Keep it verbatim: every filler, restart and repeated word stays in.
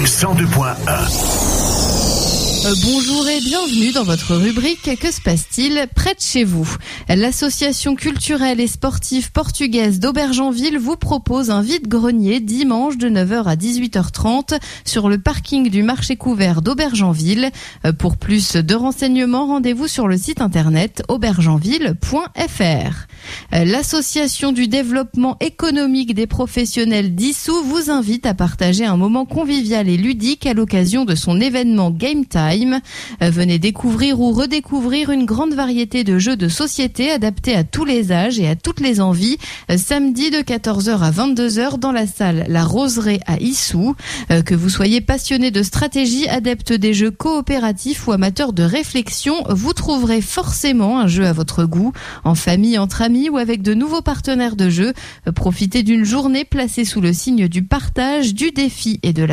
cent deux point un. Euh, bonjour et bienvenue dans votre rubrique Que se passe-t-il près de chez vous? L'association culturelle et sportive portugaise d'Aubergenville vous propose un vide-grenier dimanche de neuf heures à dix-huit heures trente sur le parking du marché couvert d'Aubergenville. Euh, pour plus de renseignements, rendez-vous sur le site internet aubergenville point f r. Euh, L'association du développement économique des professionnels d'Issou vous invite à partager un moment convivial et ludique à l'occasion de son événement Game Time. Venez découvrir ou redécouvrir une grande variété de jeux de société adaptés à tous les âges et à toutes les envies. Samedi de quatorze heures à vingt-deux heures dans la salle La Roseraie à Issou. Que vous soyez passionné de stratégie, adepte des jeux coopératifs ou amateur de réflexion, vous trouverez forcément un jeu à votre goût. En famille, entre amis ou avec de nouveaux partenaires de jeu, profitez d'une journée placée sous le signe du partage, du défi et de la